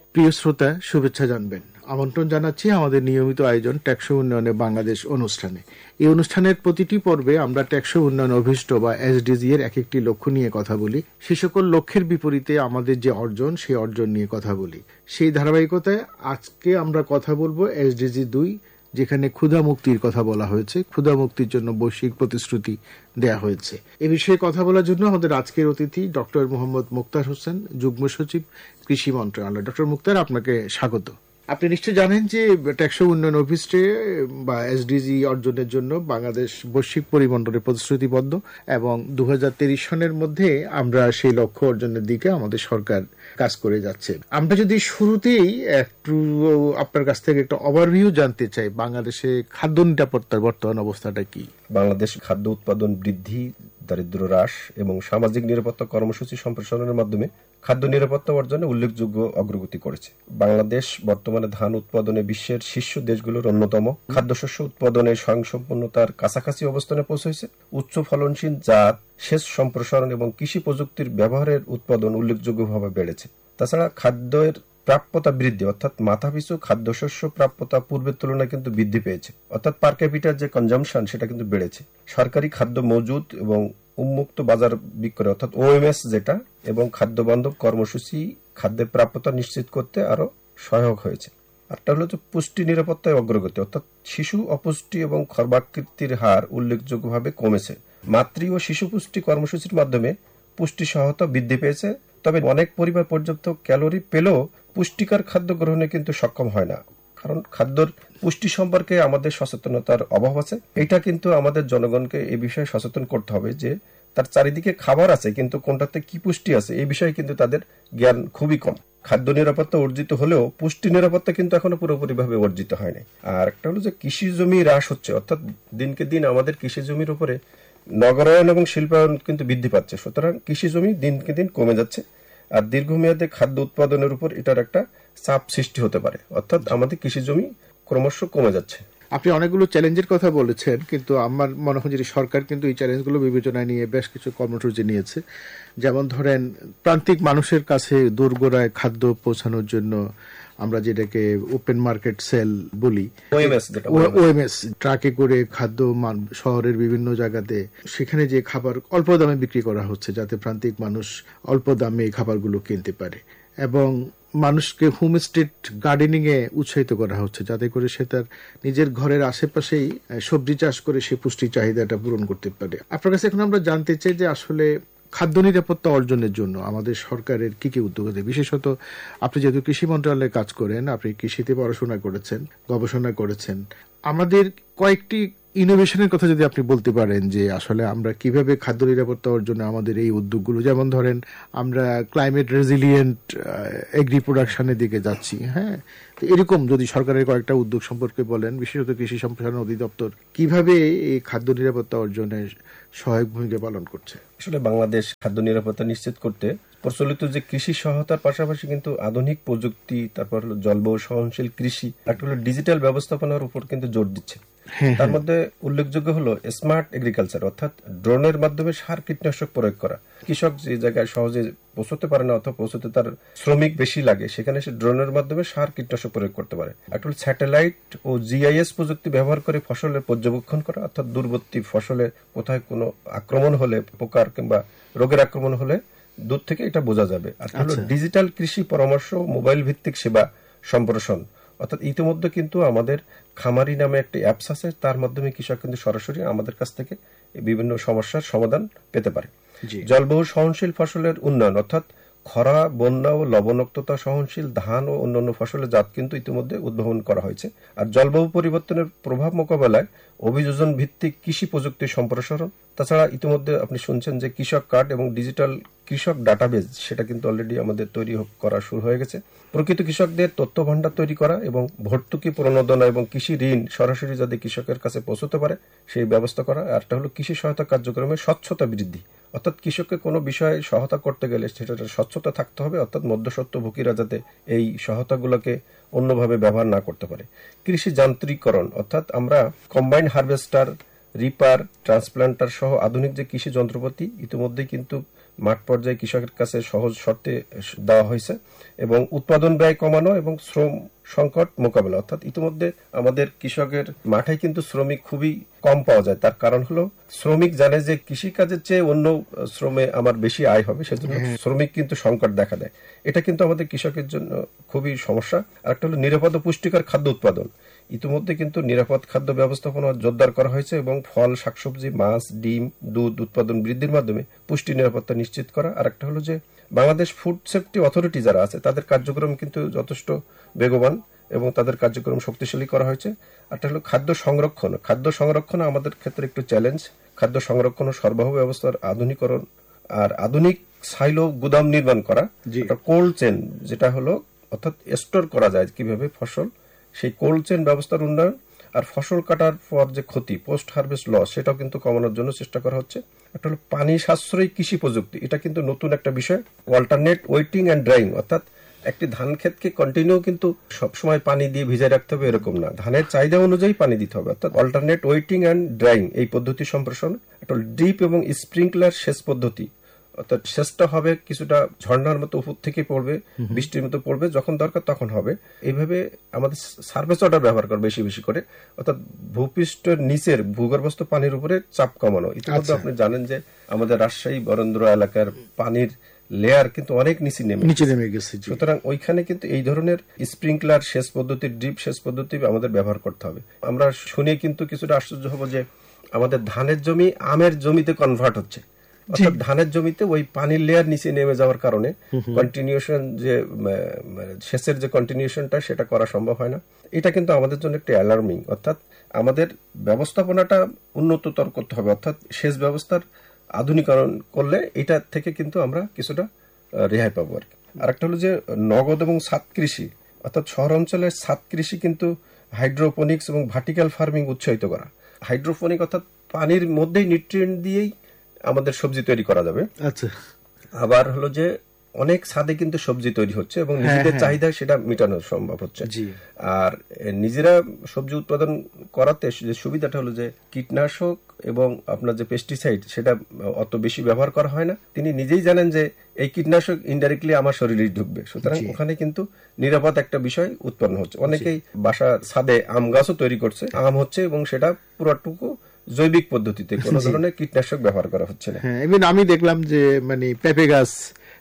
প্রিয় শ্রোতা, শুভেচ্ছা জানবেন। আমন্ত্রণ জানাচ্ছি আমাদের নিয়মিত আয়োজন টেকসই উন্নয়নে বাংলাদেশ অনুষ্ঠানে। এই অনুষ্ঠানের প্রতিটি পর্বে আমরা টেকসই উন্নয়ন অভিষ্ট বা এসডিজি এর এক একটি লক্ষ্য নিয়ে কথা বলি। সে সকল লক্ষ্যের বিপরীতে আমাদের যে অর্জন, সেই অর্জন নিয়ে কথা বলি। সেই ধারাবাহিকতায় আজকে আমরা কথা বলবো এসডিজি 2, যেখানে ক্ষুধা মুক্তির কথা বলা হয়েছে। ক্ষুধা মুক্তির জন্য বৈশ্বিক প্রতিশ্রুতি দেয়া হয়েছে। এ বিষয়ে কথা বলার জন্য আমাদের আজকের অতিথি ডক্টর মোহাম্মদ মুক্তার হোসেন, যুগ্ম সচিব, কৃষি মন্ত্রণালয়। ডক্টর মুক্তার, আপনাকে স্বাগত। আপনি নিশ্চয় জানেন যে টেকসই উন্নয়ন অভিষ্টে বা এসডিজি অর্জনের জন্য বাংলাদেশ বৈশ্বিক পরিমণ্ডলে প্রতিশ্রুতিবদ্ধ এবং 2030 সনের মধ্যে আমরা সেই লক্ষ্য অর্জনের দিকে আমাদের সরকার কাজ করে যাচ্ছে। আমরা যদি শুরুতেই একটু আপনার কাছ থেকে একটা ওভারভিউ জানতে চাই, বাংলাদেশে খাদ্য নিরাপত্তার বর্তমান অবস্থাটা কি? বাংলাদেশ খাদ্য উৎপাদন বৃদ্ধি, দারিদ্র্য হ্রাস এবং সামাজিক নিরাপত্তা কর্মসূচি সম্প্রসারণের মাধ্যমে খাদ্য নিরাপত্তা অর্জনে উল্লেখযোগ্য অগ্রগতি করেছে। বাংলাদেশ বর্তমানে ধান উৎপাদনে বিশ্বের শীর্ষ দেশগুলোর অন্যতম। খাদ্যশস্য উৎপাদনে স্বয়ংসম্পূর্ণতার কাছাকাছি অবস্থানে পৌঁছেছে। উচ্চ ফলনশীল জাত, সেচ সম্প্রসারণ এবং কৃষি প্রযুক্তির ব্যবহারের উৎপাদন উল্লেখযোগ্যভাবে বেড়েছে। তাছাড়া খাদ্যের প্রাপ্যতা বৃদ্ধি, অর্থাৎ মাথাপিছু খাদ্যশস্য প্রাপ্যতা পূর্বের তুলনায় কিন্তু বৃদ্ধি পেয়েছে, অর্থাৎ পার ক্যাপিটাল যে কনজাম্পশন সেটা কিন্তু বেড়েছে। সরকারি খাদ্য মজুদ এবং উন্মুক্ত বাজার বিক্রয় অর্থাৎ ওএমএস যেটা এবং খাদ্য বান্ধব কর্মসূচি খাদ্যের প্রাপ্যতা নিশ্চিত করতে আরো সহায়ক হয়েছে। আরটা হলো যে পুষ্টি নিরাপত্তায় অগ্রগতি, অর্থাৎ শিশু অপুষ্টি এবং খর্বাকৃতির হার উল্লেখযোগ্যভাবে কমেছে। মাতৃ ও শিশু পুষ্টি কর্মসূচির মাধ্যমে পুষ্টি সহায়তা বৃদ্ধি পেয়েছে। তবে অনেক পরিবার পর্যাপ্ত ক্যালোরি পেলেও পুষ্টিকর খাদ্য গ্রহণে কিন্তু সক্ষম হয় না, কারণ খাদ্যর পুষ্টি সম্পর্কে আমাদের সচেতনতার অভাব আছে। এটা কিন্তু আমাদের জনগণকে এই বিষয়ে সচেতন করতে হবে যে তার চারিদিকে খাবার আছে কিন্তু কোনটাতে কি পুষ্টি আছে এই বিষয়ে কিন্তু তাদের জ্ঞান খুবই কম। খাদ্য নিরাপত্তা অর্জিত হলেও পুষ্টি নিরাপত্তা কিন্তু এখনো পুরোপুরিভাবে অর্জিত হয়নি। আর একটা হলো যে কৃষি জমি হ্রাস হচ্ছে, অর্থাৎ দিনকে দিন আমাদের কৃষি জমির উপরে নগরায়ন এবং শিল্পায়ন কিন্তু বৃদ্ধি পাচ্ছে। সুতরাং কৃষি জমি দিনকে দিন কমে যাচ্ছে, আর দীর্ঘমেয়াদে খাদ্য উৎপাদনের উপর এটার একটা চাপ সৃষ্টি হতে পারে, অর্থাৎ আমাদের কৃষি জমি ক্রমশ কমে যাচ্ছে। আপনি অনেকগুলো চ্যালেঞ্জের কথা বলেছেন, কিন্তু আমার মনে হয় যে সরকার কিন্তু এই চ্যালেঞ্জগুলো বিবেচনায় নিয়ে বেশ কিছু কর্মসূচি নিয়েছে। যেমন ধরেন, প্রান্তিক মানুষের কাছে দোরগোড়ায় খাদ্য পৌঁছানোর জন্য আমরা যেটাকে ওপেন মার্কেট সেল বলি, ওএমএস, ট্রাকে করে খাদ্য শহরের বিভিন্ন জায়গাতে সেখানে যে খাবার অল্প দামে বিক্রি করা হচ্ছে, যাতে প্রান্তিক মানুষ অল্প দামে এই খাবারগুলো কিনতে পারে। এবং মানুষকে হোমস্টেড গার্ডেনিং এ উৎসাহিত করা হচ্ছে, যাতে করে সে তার নিজের ঘরের আশেপাশেই সবজি চাষ করে সে পুষ্টি চাহিদাটা পূরণ করতে পারে। আপনার কাছে এখন আমরা জানতে চাই যে আসলে খাদ্য নিরাপত্তা অর্জনের জন্য আমাদের সরকারের কি কি উদ্যোগ আছে। বিশেষত আপনি যেহেতু কৃষি মন্ত্রণালয়ে কাজ করেন, আপনি কৃষিতে পড়াশোনা করেছেন, গবেষণা করেছেন, আমাদের কয়েকটি ইনোভেশনের কথা যদি আপনি বলতে পারেন যে আসলে আমরা কিভাবে খাদ্য নিরাপত্তা অর্জনে আমাদের এই উদ্যোগগুলো, যেমন ধরেন আমরা ক্লাইমেট রেজিলিয়েন্ট এগ্রি প্রোডাকশনের দিকে যাচ্ছি, হ্যাঁ, তো এরকম যদি সরকারের কয়েকটা উদ্যোগ সম্পর্কে বলেন, বিশেষত কৃষি সম্প্রসারণ অধিদপ্তর কিভাবে এই খাদ্য নিরাপত্তা অর্জনে সহায়ক ভূমিকা পালন করছে। আসলে বাংলাদেশ খাদ্য নিরাপত্তা নিশ্চিত করতে প্রচলিত যে কৃষি সহায়তার পাশাপাশি কিন্তু আধুনিক প্রযুক্তি, তারপর হলো জলবায়ু সহনশীল কৃষি, একটা হলো ডিজিটাল ব্যবস্থাপনার উপর কিন্তু জোর দিচ্ছে। তার মধ্যে উল্লেখযোগ্য হলো স্মার্ট এগ্রিকালচার, অর্থাৎ ড্রোনের মাধ্যমে সার কীটনাশক প্রয়োগ করা। কৃষক যে জায়গায় সহজে পৌঁছতে পারে না অথবা পৌঁছতে তার শ্রমিক বেশি লাগে, সেখানে সে ড্রোনের মাধ্যমে সার কীটনাশক প্রয়োগ করতে পারে। একটা হলো স্যাটেলাইট ও জিআইএস প্রযুক্তি ব্যবহার করে ফসলের পর্যবেক্ষণ করা, অর্থাৎ দূরবর্তী ফসলে কোথায় কোনো আক্রমণ হলে, পোকার কিংবা রোগের আক্রমণ হলে দূর থেকে এটা বোঝা যাবে। আর হলো ডিজিটাল কৃষি পরামর্শ, মোবাইল ভিত্তিক সেবা সম্প্রসারণ, অর্থাৎ ইতিমধ্যে কিন্তু আমাদের খামারি নামে একটি অ্যাপস আছে, তার মাধ্যমে কৃষক কিন্তু সরাসরি আমাদের কাছ থেকে বিভিন্ন সমস্যার সমাধান পেতে পারে। জলবায়ু সহনশীল ফসলের উন্নয়ন, অর্থাৎ খরা, বন্যা ও লবণাক্ততা সহনশীল ধান ও অন্যান্য ফসলের জাত কিন্তু ইতিমধ্যে উদ্ভাবন করা হয়েছে। আর জলবায়ু পরিবর্তনের প্রভাব মোকাবেলায় অভিযোজন ভিত্তিক কৃষি প্রযুক্তির সম্প্রসারণ। তাছাড়া ইতিমধ্যে আপনি শুনছেন যে কৃষক কার্ড এবং ডিজিটাল কৃষক ডাটাবেজ, সেটা কিন্তু অলরেডি আমাদের তৈরি করা শুরু হয়ে গেছে। প্রকৃত কৃষকদের তথ্য ভান্ডার তৈরি করা এবং ভর্তুকি প্রণোদনা এবং কৃষি ঋণ সরাসরি যাতে কৃষকের কাছে পৌঁছতে পারে সেই ব্যবস্থা করা। আরটা হলো কৃষি সহায়তা কার্যক্রমের স্বচ্ছতা বৃদ্ধি, অর্থাৎ কৃষককে কোনো বিষয়ে সহায়তা করতে গেলে সেটার স্বচ্ছতা থাকতে হবে, অর্থাৎ মধ্যস্বত্বভোগীরা যাতে এই সহায়তাগুলোকে অন্যভাবে ব্যবহার না করতে পারে। কৃষি যান্ত্রিকরণ, অর্থাৎ আমরা কম্বাইন্ড হারভেস্টার, রিপার, ট্রান্সপ্লান্টার সহ আধুনিক যে কৃষি যন্ত্রপাতি ইতিমধ্যে কিন্তু মাঠ পর্যায়ে কৃষকের কাছে সহজ শর্তে দেওয়া হয়েছে এবং উৎপাদন ব্যয় কমানো এবং শ্রম সংকট মোকাবেলা। অর্থাৎ ইতিমধ্যে আমাদের কৃষকের মাঠে কিন্তু শ্রমিক খুবই কম পাওয়া যায়। তার কারণ হলো শ্রমিক জানে যে কৃষিকাজের চেয়ে অন্য শ্রমে আমার বেশি আয় হবে, সেজন্য শ্রমিক কিন্তু সংকট দেখা দেয়। এটা কিন্তু আমাদের কৃষকের জন্য খুবই সমস্যা। আর একটা হলো নিরাপদ ও পুষ্টিকর খাদ্য উৎপাদন। ইতিমধ্যে কিন্তু নিরাপদ খাদ্য ব্যবস্থাপনা জোরদার করা হয়েছে এবং ফল, শাকসবজি, মাছ, ডিম, দুধ উৎপাদন বৃদ্ধির মাধ্যমে পুষ্টি নিরাপত্তা নিশ্চিত করা। আর একটা হলো যে বাংলাদেশ ফুড সেফটি অথরিটি যারা আছে তাদের কার্যক্রম কিন্তু যথেষ্ট বেগবান এবং তাদের কার্যক্রম শক্তিশালী করা হয়েছে। একটা হলো খাদ্য সংরক্ষণ। খাদ্য সংরক্ষণ আমাদের ক্ষেত্রে একটু চ্যালেঞ্জ। খাদ্য সংরক্ষণ ও সরবরাহ ব্যবস্থার আধুনিকরণ আর আধুনিক সাইলো গুদাম নির্মাণ করা, একটা কোল্ড চেন যেটা হলো অর্থাৎ স্টোর করা যায় কিভাবে ফসল, সেই কোল্ড চেন ব্যবস্থার উন্নয়ন আর ফসল কাটার পর যে ক্ষতি, পোস্ট হারভেস্ট লস, সেটাও কিন্তু কমানোর জন্য চেষ্টা করা হচ্ছে। একটা হলো পানি সাশ্রয়ী কৃষি প্রযুক্তি। এটা কিন্তু নতুন একটা বিষয়। অল্টারনেট ওয়েটিং অ্যান্ড ড্রাইং, অর্থাৎ একটি ধান ক্ষেতকে কন্টিনিউ কিন্তু সবসময় পানি দিয়ে ভিজায় রাখতে হবে এরকম না, ধানের চাহিদা অনুযায়ী পানি দিতে হবে। অর্থাৎ অল্টারনেট ওয়েটিং অ্যান্ড ড্রাইং এই পদ্ধতি সম্প্রসারণ। একটা ড্রিপ এবং স্প্রিংকলার সেচ পদ্ধতি, অর্থাৎ সেচটা হবে কিছুটা ঝর্ণার মতো উপর থেকে পড়বে, বৃষ্টির মতো পড়বে, যখন দরকার তখন হবে। এইভাবে আমাদের সারফেস ওয়াটার ব্যবহার করে বেশি বেশি করে, অর্থাৎ ভূপৃষ্ঠের নিচের ভূগর্ভস্থ পানির উপরে চাপ কমানো। ইতিমধ্যে আপনি জানেন যে আমাদের রাজশাহী বরেন্দ্র এলাকার পানির লেয়ার কিন্তু অনেক নিচে নেমে গেছে। সুতরাং ওইখানে কিন্তু এই ধরনের স্প্রিংকলার সেচ পদ্ধতি, ড্রিপ সেচ পদ্ধতি আমাদের ব্যবহার করতে হবে। আমরা শুনে কিন্তু কিছুটা আশ্চর্য হব যে আমাদের ধানের জমি আমের জমিতে কনভার্ট হচ্ছে। অর্থাৎ ধানের জমিতে ওই পানির লেয়ার নিচে নেমে যাওয়ার কারণে কন্টিনিউশন যে সেচের যে কন্টিনিউশনটা সেটা করা সম্ভব হয় না। এটা কিন্তু আমাদের জন্য একটা অ্যালার্মিং। অর্থাৎ আমাদের ব্যবস্থাপনাটা উন্নততর করতে হবে। অর্থাৎ সেচ ব্যবস্থার আধুনিকরণ করলে এটা থেকে কিন্তু আমরা কিছুটা রেহাই পাবো আর কি। আরেকটা হলো যে নগদ এবং ছাদ কৃষি, অর্থাৎ শহর অঞ্চলের ছাদ কৃষি কিন্তু হাইড্রোপনিক্স এবং ভার্টিক্যাল ফার্মিং উৎসাহিত করা। হাইড্রোপনিক অর্থাৎ পানির মধ্যেই নিউট্রিয়েন্ট দিয়েই আমাদের সবজি তৈরি করা যাবে। আচ্ছা, আবার হলো যে অনেক ছাদে কিন্তু সবজি তৈরি হচ্ছে এবং নিজেদের চাহিদা সেটা মেটানো সম্ভব হচ্ছে। আর নিজেরা সবজি উৎপাদন করাতে যে সুবিধাটা হলো যে কীটনাশক এবং আপনার যে পেস্টিসাইড সেটা অত বেশি ব্যবহার করা হয় না। তিনি নিজেই জানেন যে এই কীটনাশক ইনডাইরেক্টলি আমার শরীরে ঢুকবে, সুতরাং ওখানে কিন্তু নিরাপদ একটা বিষয় উৎপন্ন হচ্ছে। অনেকেই বাসা ছাদে আম গাছও তৈরি করছে, আম হচ্ছে এবং সেটা পুরোটুকু জৈবিক পদ্ধতিতে, কোন ধরনের কীটনাশক ব্যবহার করা হচ্ছে না। আমি দেখলাম যে মানে পেঁপে গাছ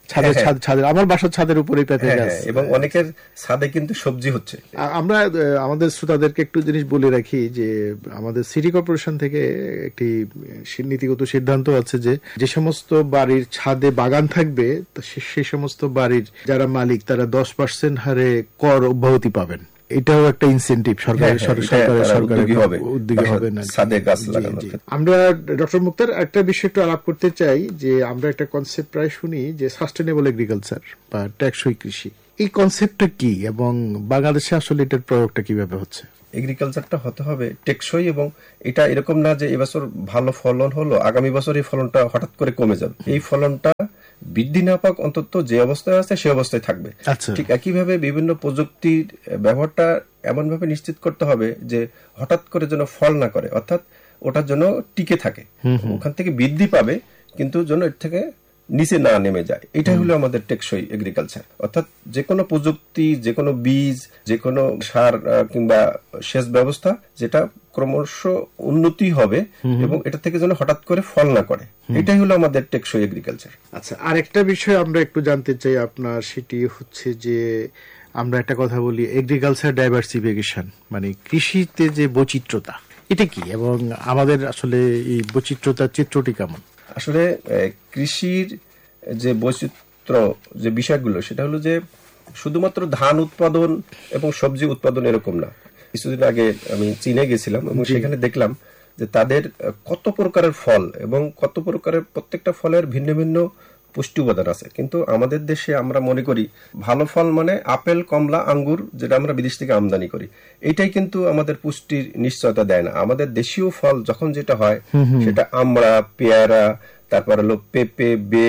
ছাদের, আমার বাসার ছাদের উপরে পেঁপে গাছ, এবং অনেকের ছাদে কিন্তু সবজি হচ্ছে। আমরা আমাদের শ্রোতাদেরকে একটু জিনিস বলে রাখি যে আমাদের সিটি কর্পোরেশন থেকে একটি নীতিগত সিদ্ধান্ত আছে যে যে সমস্ত বাড়ির ছাদে বাগান থাকবে সেই সমস্ত বাড়ির যারা মালিক তারা 10% হারে কর অব্যাহতি পাবেন। এটাও একটা ইনসেনটিভ সরকারের উদ্যোগী হবে না ছাদে গাছ লাগানো। আমরা ডক্টর মুক্তার একটা বিষয় একটু আলাপ করতে চাই যে আমরা একটা কনসেপ্ট প্রায় শুনি যে সাস্টেনেবল এগ্রিকালচার বা টেকসই কৃষি। এই কনসেপ্টটা কি এবং বাংলাদেশে আসলে এটার প্রয়োগটা কিভাবে হচ্ছে? এগ্রিকালচারটা হতে হবে টেকসই, এবং এটা এরকম না যে এবছর ভালো ফলন হলো আগামী বছর এই ফলনটা হঠাৎ করে কমে যাবে। এই ফলনটা বৃদ্ধি না পাক অন্তত যে অবস্থায় আছে সে অবস্থায় থাকবে। ঠিক একইভাবে বিভিন্ন প্রযুক্তির ব্যবহারটা এমন ভাবে নিশ্চিত করতে হবে যে হঠাৎ করে যেন ফল না করে, অর্থাৎ ওটার জন্য টিকে থাকে, ওখান থেকে বৃদ্ধি পাবে কিন্তু যেন এর থেকে নিচে না নেমে যায়। এটাই হলো আমাদের টেকসই এগ্রিকালচার। অর্থাৎ যে কোনো প্রযুক্তি, যে কোনো বীজ, যে কোনো সার কিংবা সেচ ব্যবস্থা যেটা ক্রমশ উন্নতি হবে এবং এটা থেকে যেন হঠাৎ করে ফল না করে, এটাই হলো আমাদের টেকসই এগ্রিকালচার। আচ্ছা, আরেকটা বিষয় আমরা একটু জানতে চাই আপনার, সেটি হচ্ছে যে আমরা একটা কথা বলি এগ্রিকালচার ডাইভার্সিফিকেশন, মানে কৃষিতে যে বৈচিত্র্যতা, এটা কি এবং আমাদের আসলে এই বৈচিত্র্যতার চিত্রটি কেমন? আসলে কৃষির যে বৈচিত্র্য যে বিষয়গুলো সেটা হলো যে শুধুমাত্র ধান উৎপাদন এবং সবজি উৎপাদন এরকম না। কিছুদিন আগে আমি চীনে গেছিলাম এবং সেখানে দেখলাম যে তাদের কত প্রকারের ফল এবং কত প্রকারের প্রত্যেকটা ফলের ভিন্ন ভিন্ন পুষ্টি উপাদান আছে। কিন্তু আমাদের দেশে আমরা মনে করি ভালো ফল মানে আপেল, কমলা, আঙ্গুর, যেটা আমরা বিদেশ থেকে আমদানি করি, এটাই কিন্তু আমাদের পুষ্টির নিশ্চয়তা দেয় না। আমাদের দেশীয় ফল যখন যেটা হয় সেটা আমড়া, পেয়ারা, তারপর হলো পেঁপে, বেল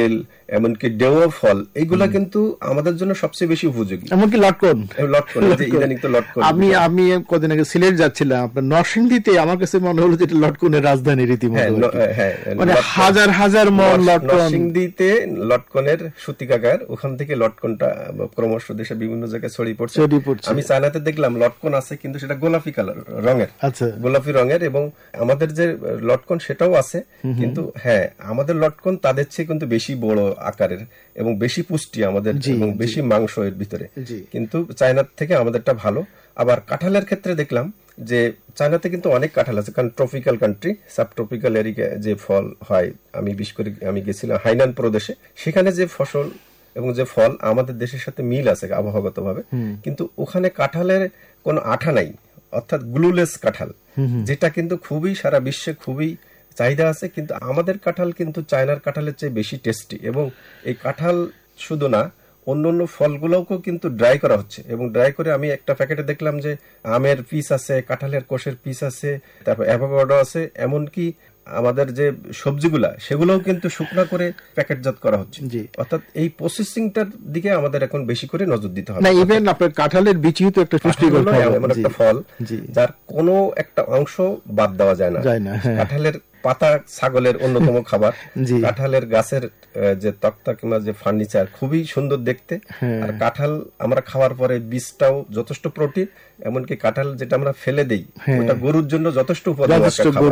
এমনকি ডেওয়া ফল, এইগুলা কিন্তু আমাদের জন্য সবচেয়ে বেশি উপযোগী। এমনকি লটকন, ইদানিং তো লটকন। আমি কদিন আগে সিলেট যাচ্ছিলাম, আপনার নরসিংদীতে আমার কাছে মনে হলো যে এটা লটকনের রাজধানী রীতিমতো, মানে হাজার হাজার মন লটকন। নরসিংদীতে লটকনের সুতিকাগার, ওখান থেকে লটকনটা ক্রমশ দেশে বিভিন্ন জায়গায় ছড়িয়ে পড়ছে। আমি চায়নাতে দেখলাম লটকন আছে, কিন্তু সেটা গোলাপি কালার রঙের, গোলাপি রঙের, এবং আমাদের যে লটকন সেটাও আছে, কিন্তু হ্যাঁ আমাদের লটকন তাদের চেয়ে কিন্তু বেশি বড় আকারের এবং বেশি পুষ্টি আমাদের, এবং বেশি মাংস এর ভিতরে, কিন্তু চায়নার থেকে আমাদেরটা ভালো। আবার কাঁঠালের ক্ষেত্রে দেখলাম যে চায়নাতে কিন্তু অনেক কাঁঠাল আছে, কারণ ট্রপিক্যাল কান্ট্রি, সাবট্রপিক্যাল এরিয়া যে ফল হয়, আমি বিশেষ করে আমি গেছিলাম হাইনান প্রদেশে, সেখানে যে ফসল এবং যে ফল আমাদের দেশের সাথে মিল আছে আবহাওয়াগত ভাবে, কিন্তু ওখানে কাঁঠালের কোনো আঠা নাই, অর্থাৎ গ্লুলেস কাঁঠাল, যেটা কিন্তু খুবই সারা বিশ্বে খুবই চাহিদা আছে। কিন্তু আমাদের কাঁঠাল কিন্তু চায়নার কাঁঠালের চেয়ে বেশি টেস্টি, এবং এই কাঁঠাল শুধু না, অন্যান্য ফলগুলোকেও কিন্তু ড্রাই করা হচ্ছে, এবং ড্রাই করে আমি একটা প্যাকেটে দেখলাম যে আমের পিস আছে, কাঁঠালের কোষের পিস আছে, তারপর অ্যাভোকাডো আছে, এমনকি আমাদের যে সবজিগুলা সেগুলোও কিন্তু শুকনা করে প্যাকেটজাত করা হচ্ছে। অর্থাৎ এই প্রসেসিংটার দিকে আমাদের এখন বেশি করে নজর দিতে হবে। না, ইভেন আপনার কাঁঠালের বিচিও তো একটা পুষ্টিকর ফল, এমন একটা ফল যার কোনো একটা অংশ বাদ দেওয়া যায় না। কাঁঠালের পাতা ছাগলের অন্যতম খাবার, কাঁঠালের গাছের যে তক্তা কিংবা যে ফার্নিচার খুবই সুন্দর দেখতে, আর কাঁঠাল আমরা খাওয়ার পরে বীজটাও যথেষ্ট প্রোটিন, এমনকি কাঁঠাল যেটা আমরা ফেলে দেই ওটা গরুর জন্য যথেষ্ট উপযোগী,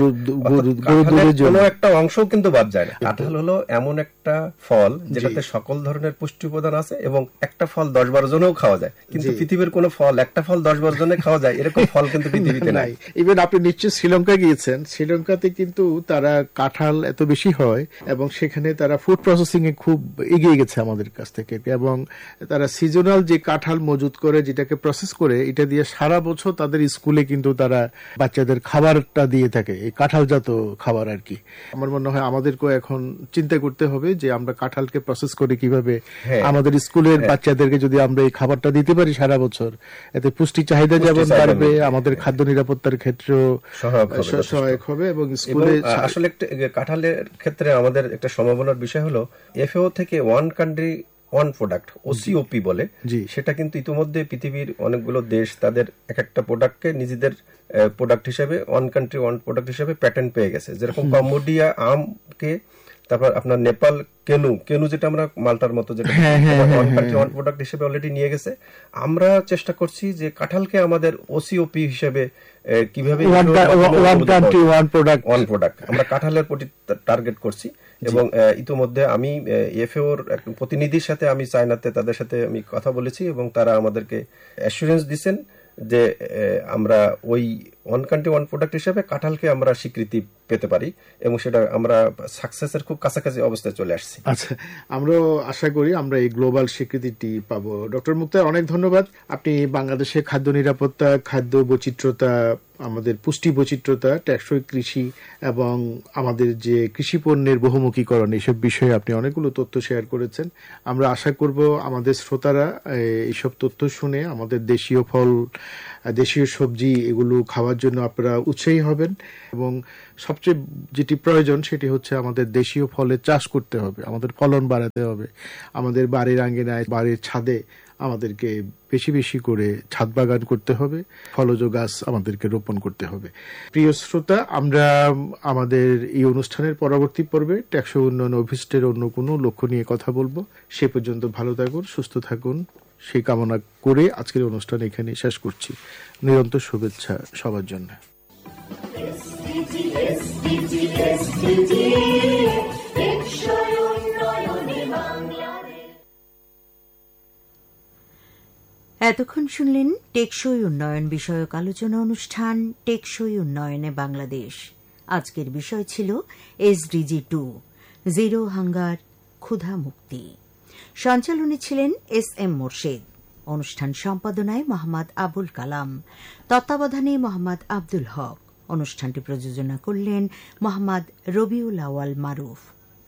কোনো একটা অংশ কিন্তু বাদ যায় না। কাঁঠাল হলো এমন একটা ফল যেটাতে সকল ধরনের পুষ্টি উপাদান আছে, এবং একটা ফল 10-12 জনেও খাওয়া যায়, কিন্তু পৃথিবীর কোন ফল একটা ফল 10-12 জনে খাওয়া যায় এরকম ফল কিন্তু পৃথিবীতে নাই। ইভেন আপনি নিশ্চয়ই শ্রীলঙ্কা গিয়েছেন, শ্রীলঙ্কাতে কিন্তু তারা কাঁঠাল এত বেশি হয়, এবং সেখানে তারা ফুড প্রসেসিং এ খুব এগিয়ে গেছে আমাদের কাছ থেকে, এবং তারা সিজনাল যে কাঁঠাল মজুত করে, যেটাকে প্রসেস করে, এটা দিয়ে সারা বছর তাদের স্কুলে কিন্তু তারা বাচ্চাদের খাবারটা দিয়ে থাকে, এই কাঁঠালজাত খাবার আর কি। আমার মনে হয় আমাদেরকেও এখন চিন্তা করতে হবে যে আমরা কাঁঠালকে প্রসেস করে কিভাবে আমাদের স্কুলের বাচ্চাদেরকে যদি আমরা এই খাবারটা দিতে পারি সারা বছর, এতে পুষ্টি চাহিদা যেমন বাড়বে, আমাদের খাদ্য নিরাপত্তার ক্ষেত্রেও সহায়ক হবে, এবং স্কুলে আসলে কাঁঠালের ক্ষেত্রে আমাদের একটা সম্ভাবনার বিষয় হলো এফএও থেকে ওয়ান কান্ট্রি ওয়ান প্রোডাক্ট, ওসিওপি বলে, সেটা কিন্তু ইতিমধ্যে পৃথিবীর অনেকগুলো দেশ তাদের এক একটা প্রোডাক্টকে নিজেদের প্রোডাক্ট হিসেবে ওয়ান কান্ট্রি ওয়ান প্রোডাক্ট হিসেবে প্যাটেন্ট পেয়ে গেছে। যেরকম কম্বোডিয়া আমকে, তারপর আপনার নেপাল কেনু যেটা আমরা মাল্টার মতো যেটা ওয়ান কান্ট্রি ওয়ান প্রোডাক্ট হিসেবে অলরেডি নিয়ে গেছে। আমরা চেষ্টা করছি যে কাঁঠালকে আমাদের ওসিওপি হিসেবে কিভাবে ওয়ান প্রোডাক্ট আমরা কাঁঠালের প্রতি টার্গেট করছি, এবং ইতিমধ্যে আমি এফএওর প্রতিনিধির সাথে আমি চায়নাতে তাদের সাথে আমি কথা বলেছি, এবং তারা আমাদেরকে অ্যাসুরেন্স দিচ্ছেন যে আমরা ওই ওয়ান কান্ট্রি ওয়ান প্রোডাক্ট হিসেবে কাঁঠালকে আমরা স্বীকৃতি পেতে পারি, এবং সেটা আমরা সাকসেসের খুব কাছাকাছি অবস্থায় চলে আসছি। আচ্ছা, আমরাও আশা করি আমরা এই গ্লোবাল স্বীকৃতিটি পাবো। ডক্টর মুক্তার, অনেক ধন্যবাদ। আপনি বাংলাদেশে খাদ্য নিরাপত্তা, খাদ্য বৈচিত্র্যতা, আমাদের পুষ্টি বৈচিত্র্যতা, টেকসই কৃষি এবং আমাদের যে কৃষি পণ্যের বহুমুখীকরণ, এইসব বিষয়ে আপনি অনেকগুলো তথ্য শেয়ার করেছেন। আমরা আশা করব আমাদের শ্রোতারা এইসব তথ্য শুনে আমাদের দেশীয় ফল, দেশীয় সবজি এগুলো খাওয়ার জন্য আপনারা উৎসাহী হবেন, এবং সবচেয়ে যেটি প্রয়োজন সেটি হচ্ছে আমাদের দেশীয় ফলের চাষ করতে হবে, আমাদের ফলন বাড়াতে হবে, আমাদের বাড়ির আঙ্গিনায়, বাড়ির ছাদে আমাদেরকে বেশি বেশি করে ছাদ বাগান করতে হবে, ফলজ গাছ আমাদেরকে রোপণ করতে হবে। প্রিয় শ্রোতা, আমরা আমাদের এই অনুষ্ঠানের পরবর্তী পর্বে টেকসই উন্নয়ন অভিষ্টের অন্য কোনো লক্ষ্য নিয়ে কথা বলবো। সে পর্যন্ত ভালো থাকুন, সুস্থ থাকুন, সেই কামনা করে আজকের অনুষ্ঠান এখানে শেষ করছি। নিরন্তর শুভেচ্ছা সবার জন্য। এতক্ষণ শুনলেন টেকসই উন্নয়ন বিষয়ক আলোচনা অনুষ্ঠান টেকসই উন্নয়নে বাংলাদেশ। আজকের বিষয় ছিল SDG 2, জিরো হাঙ্গার, ক্ষুধা মুক্তি। সঞ্চালনে ছিলেন SM মোর্শেদ। অনুষ্ঠান সম্পাদনায় মোহাম্মদ আবুল কালাম, তত্ত্বাবধানে মোহাম্মদ আব্দুল হক। অনুষ্ঠানটি প্রযোজনা করলেন মোহাম্মদ রবিউল আওয়াল মারুফ।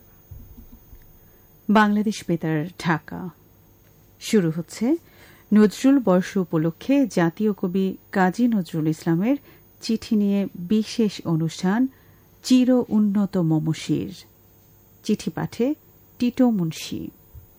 বাংলাদেশ বেতার, ঢাকা। শুরু হচ্ছে নজরুল বর্ষ উপলক্ষে জাতীয় কবি কাজী নজরুল ইসলামের চিঠি নিয়ে বিশেষ অনুষ্ঠান চির উন্নত মমশির। চিঠি পাঠে টিটো মুন্সি।